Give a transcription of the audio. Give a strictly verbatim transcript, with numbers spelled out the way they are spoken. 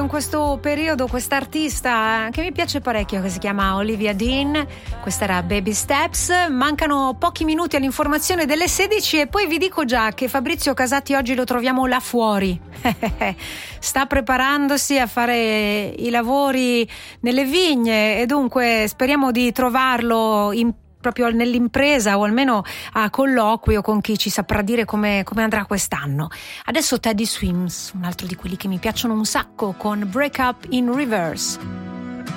in questo periodo questa artista che mi piace parecchio, che si chiama Olivia Dean. Questa era Baby Steps. Mancano pochi minuti all'informazione delle sedici e poi vi dico già che Fabrizio Casati oggi lo troviamo là fuori. Sta preparandosi a fare i lavori nelle vigne e dunque speriamo di trovarlo in proprio nell'impresa o almeno a colloquio con chi ci saprà dire come, come andrà quest'anno. Adesso Teddy Swims, un altro di quelli che mi piacciono un sacco, con Break Up in Reverse.